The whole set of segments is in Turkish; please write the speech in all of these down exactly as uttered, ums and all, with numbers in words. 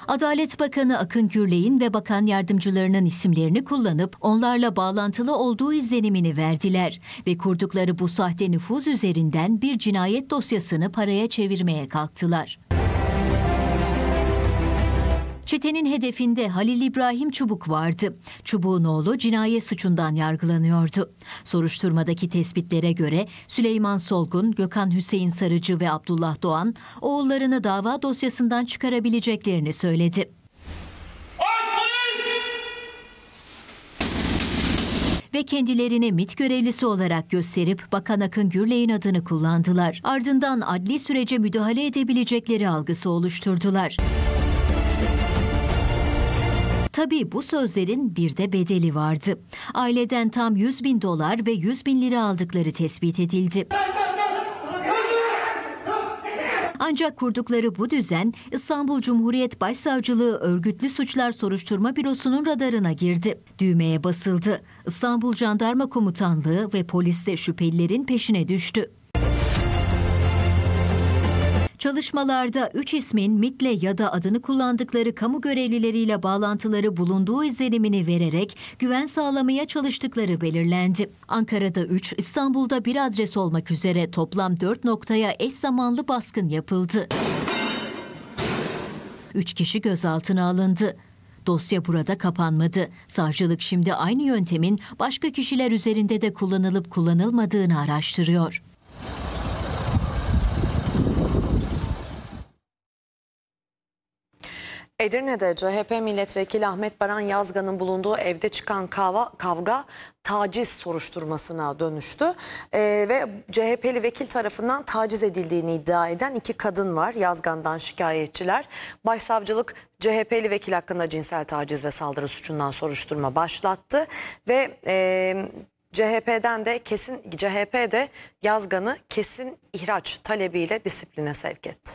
Adalet Bakanı Akın Gürley'in ve bakan yardımcılarının isimlerini kullanıp onlarla bağlantılı olduğu izlenimini verdiler ve kurdukları bu sahte nüfuz üzerinden bir cinayet dosyasını paraya çevirmeye kalktılar. Çetenin hedefinde Halil İbrahim Çubuk vardı. Çubuk'un oğlu cinayet suçundan yargılanıyordu. Soruşturmadaki tespitlere göre Süleyman Solgun, Gökhan Hüseyin Sarıcı ve Abdullah Doğan oğullarını dava dosyasından çıkarabileceklerini söyledi. Ve kendilerini MİT görevlisi olarak gösterip Bakan Akın Gürley'in adını kullandılar. Ardından adli sürece müdahale edebilecekleri algısı oluşturdular. Tabii bu sözlerin bir de bedeli vardı. Aileden tam yüz bin dolar ve yüz bin lira aldıkları tespit edildi. Ancak kurdukları bu düzen İstanbul Cumhuriyet Başsavcılığı Örgütlü Suçlar Soruşturma Bürosu'nun radarına girdi. Düğmeye basıldı. İstanbul Jandarma Komutanlığı ve polis de şüphelilerin peşine düştü. Çalışmalarda üç ismin MİT'le ya da adını kullandıkları kamu görevlileriyle bağlantıları bulunduğu izlenimini vererek güven sağlamaya çalıştıkları belirlendi. Ankara'da üç, İstanbul'da bir adres olmak üzere toplam dört noktaya eş zamanlı baskın yapıldı. Üç kişi gözaltına alındı. Dosya burada kapanmadı. Savcılık şimdi aynı yöntemin başka kişiler üzerinde de kullanılıp kullanılmadığını araştırıyor. Edirne'de C H P milletvekili Ahmet Baran Yazgan'ın bulunduğu evde çıkan kavga, kavga taciz soruşturmasına dönüştü. Ee, ve C H P'li vekil tarafından taciz edildiğini iddia eden iki kadın var. Yazgan'dan şikayetçiler. Başsavcılık C H P'li vekil hakkında cinsel taciz ve saldırı suçundan soruşturma başlattı. Ve e, C H P'den de kesin C H P'de Yazgan'ı kesin ihraç talebiyle disipline sevk etti.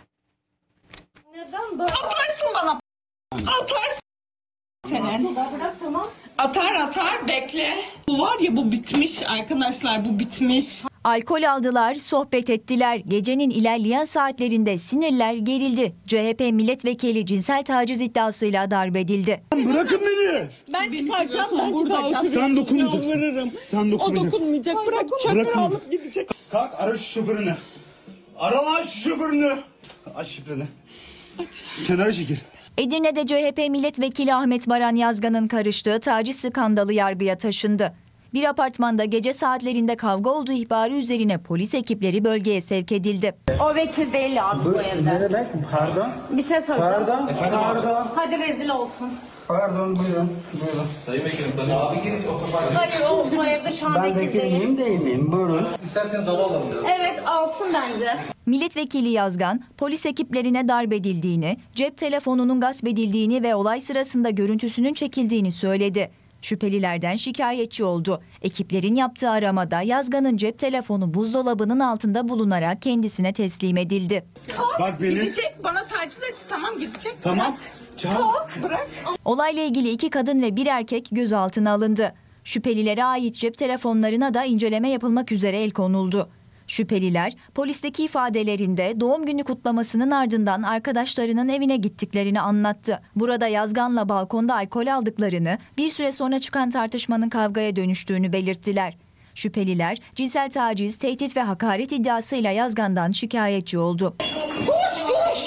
Neden böyle? Atarsın bana. Atarsın senin. Atar atar bekle. Bu var ya, bu bitmiş arkadaşlar, bu bitmiş. Alkol aldılar, sohbet ettiler. Gecenin ilerleyen saatlerinde sinirler gerildi. C H P milletvekili cinsel taciz iddiasıyla darp edildi. Bırakın beni. Ben çıkaracağım, ben çıkaracağım. Sen dokunmayacaksın. Sen dokunmayacaksın. O dokunmayacak. Bırak, çakır alıp gidecek. Kalk, ara şu şoförünü. Ara lan şu şoförünü. Aç şifreni. Aç. Kenara çekil. Edirne'de C H P milletvekili Ahmet Baran Yazgan'ın karıştığı taciz skandalı yargıya taşındı. Bir apartmanda gece saatlerinde kavga olduğu ihbarı üzerine polis ekipleri bölgeye sevk edildi. O vekil değil abi bu, bu evde. Ne demek? Pardon. Bir şey söyleyeceğim. Pardon. Efendim, pardon. Hadi rezil olsun. Pardon, buyurun. Buyurun. Sayın Vekilim, tanıyorsunuz. Hayır, o bu evde şu an Ben vekil vekil değil. miyim değil miyim? Buyurun. İsterseniz hava alalım biraz. Evet, alsın bence. Milletvekili Yazgan, polis ekiplerine darp edildiğini, cep telefonunun gasp edildiğini ve olay sırasında görüntüsünün çekildiğini söyledi. Şüphelilerden şikayetçi oldu. Ekiplerin yaptığı aramada Yazgan'ın cep telefonu buzdolabının altında bulunarak kendisine teslim edildi. Bak beni. Gidecek, bana taciz etti, tamam gidecek. Tamam. Kalk, bırak. Olayla ilgili iki kadın ve bir erkek gözaltına alındı. Şüphelilere ait cep telefonlarına da inceleme yapılmak üzere el konuldu. Şüpheliler polisteki ifadelerinde doğum günü kutlamasının ardından arkadaşlarının evine gittiklerini anlattı. Burada Yazgan'la balkonda alkol aldıklarını, bir süre sonra çıkan tartışmanın kavgaya dönüştüğünü belirttiler. Şüpheliler cinsel taciz, tehdit ve hakaret iddiasıyla Yazgan'dan şikayetçi oldu. Koş koş.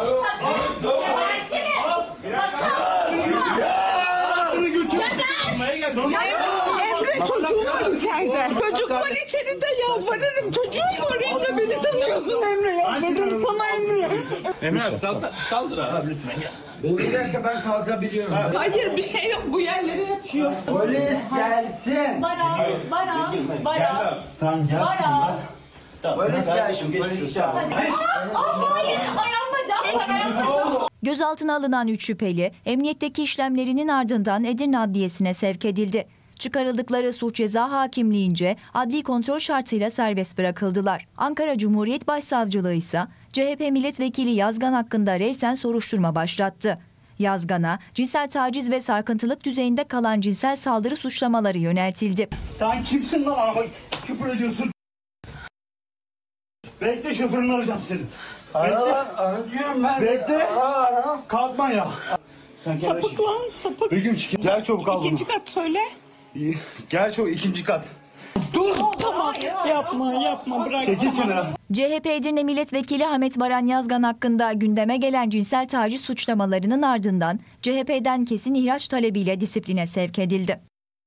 Emre, çocuğum var içeride. Çocuk var içeride, yalvarırım. Çocuğum var Emre, beni tanıyorsun Emre. Yalvarırım sana Emre. Emre kaldır, kaldır abi lütfen gel. Bir dakika, ben kalkabiliyorum. Hayır, bir şey yok, bu yerlere yatıyor. Polis gelsin. Baran, Baran, Baran. Sen gel. Baran. Polis gelsin. Polis gelsin. Hayır, ayağımda cam. Gözaltına alınan üç şüpheli, emniyetteki işlemlerinin ardından Edirne Adliyesi'ne sevk edildi. Çıkarıldıkları suç ceza hakimliğince adli kontrol şartıyla serbest bırakıldılar. Ankara Cumhuriyet Başsavcılığı ise C H P milletvekili Yazgan hakkında revsen soruşturma başlattı. Yazgan'a cinsel taciz ve sarkıntılık düzeyinde kalan cinsel saldırı suçlamaları yöneltildi. Sen kimsin lan, ama küfür ediyorsun. Bekle, şoförünü arayacağım senin. Ara lan, ara diyorum ben. Bekle. Ara ara. Kalkma ya. Sen kenara çekil. Sapık lan sapık. Begüm çık. Gel çabuk al bunu. İkinci kat söyle. İyi. Gel çabuk ikinci kat. Dur. Tamam yapma yapma bırak. Çekil tamam. kenara. C H P Edirne Milletvekili Ahmet Baran Yazgan hakkında gündeme gelen cinsel taciz suçlamalarının ardından C H P'den kesin ihraç talebiyle disipline sevk edildi.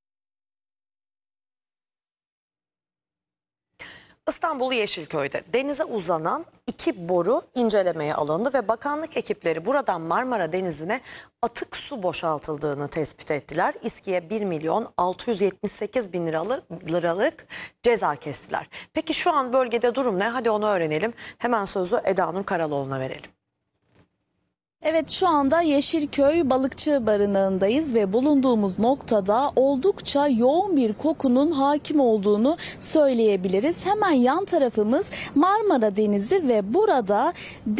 İstanbul Yeşilköy'de denize uzanan iki boru incelemeye alındı ve bakanlık ekipleri buradan Marmara Denizi'ne atık su boşaltıldığını tespit ettiler. İSKİ'ye bir milyon altı yüz yetmiş sekiz bin liralık, liralık ceza kestiler. Peki şu an bölgede durum ne? Hadi onu öğrenelim. Hemen sözü Eda Nur Karaloğlu'na verelim. Evet, şu anda Yeşilköy Balıkçı Barınağı'ndayız ve bulunduğumuz noktada oldukça yoğun bir kokunun hakim olduğunu söyleyebiliriz. Hemen yan tarafımız Marmara Denizi ve burada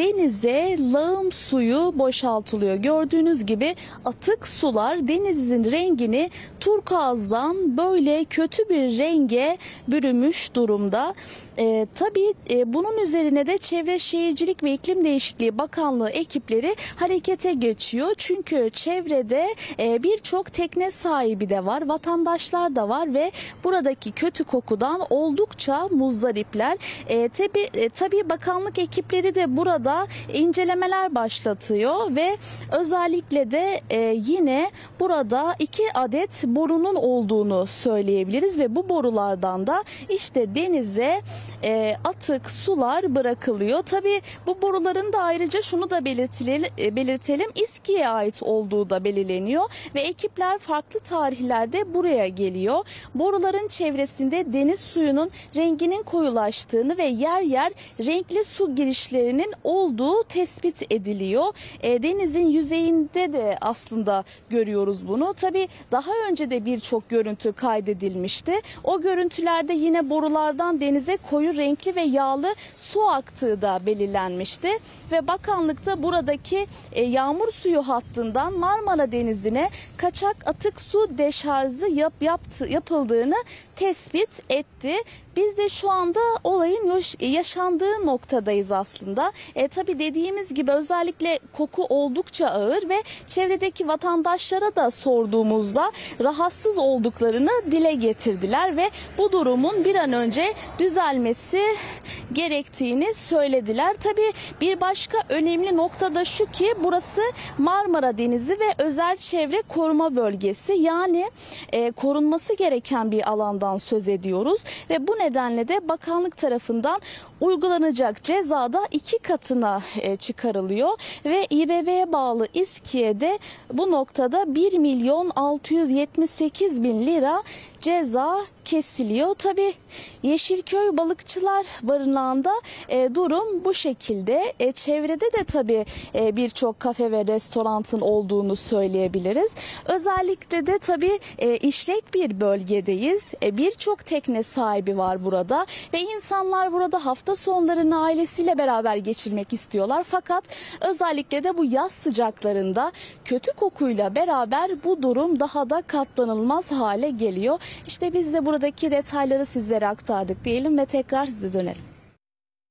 denize lağım suyu boşaltılıyor. Gördüğünüz gibi atık sular denizin rengini turkuazdan böyle kötü bir renge bürümüş durumda. Ee, tabii e, bunun üzerine de Çevre Şehircilik ve İklim Değişikliği Bakanlığı ekipleri harekete geçiyor. Çünkü çevrede e, birçok tekne sahibi de var, vatandaşlar da var ve buradaki kötü kokudan oldukça muzdaripler. E, tabii, e, tabii bakanlık ekipleri de burada incelemeler başlatıyor ve özellikle de e, yine burada iki adet borunun olduğunu söyleyebiliriz ve bu borulardan da işte denize E, atık sular bırakılıyor. Tabii bu boruların da ayrıca şunu da belirtelim, e, belirtelim İSKİ'ye ait olduğu da belirleniyor ve ekipler farklı tarihlerde buraya geliyor. Boruların çevresinde deniz suyunun renginin koyulaştığını ve yer yer renkli su girişlerinin olduğu tespit ediliyor. E, denizin yüzeyinde de aslında görüyoruz bunu. Tabii daha önce de birçok görüntü kaydedilmişti. O görüntülerde yine borulardan denize koyu renkli ve yağlı su aktığı da belirlenmişti ve bakanlıkta buradaki e, yağmur suyu hattından Marmara Denizi'ne kaçak atık su deşarjı yap, yaptı, yapıldığını tespit etti. Biz de şu anda olayın yaşandığı noktadayız aslında. E, tabii dediğimiz gibi özellikle koku oldukça ağır ve çevredeki vatandaşlara da sorduğumuzda rahatsız olduklarını dile getirdiler ve bu durumun bir an önce düzelmesi gerektiğini söylediler. Tabii bir başka önemli nokta da şu ki burası Marmara Denizi ve özel çevre koruma bölgesi, yani e, korunması gereken bir alandan söz ediyoruz ve bu nedenle de bakanlık tarafından uygulanacak ceza da iki katına e, çıkarılıyor ve İBB'ye bağlı İSKİ'ye de bu noktada bir milyon altı yüz yetmiş sekiz bin lira ceza kesiliyor. Tabii Yeşilköy Balıkçılar Barınağı'nda e, durum bu şekilde. E, çevrede de tabii e, birçok kafe ve restoranın olduğunu söyleyebiliriz. Özellikle de tabii e, işlek bir bölgedeyiz. E, birçok tekne sahibi var burada ve insanlar burada hafta sonlarını ailesiyle beraber geçirmek istiyorlar. Fakat özellikle de bu yaz sıcaklarında kötü kokuyla beraber bu durum daha da katlanılmaz hale geliyor. İşte biz de buradaki detayları sizlere aktardık diyelim ve tekrar size dönelim.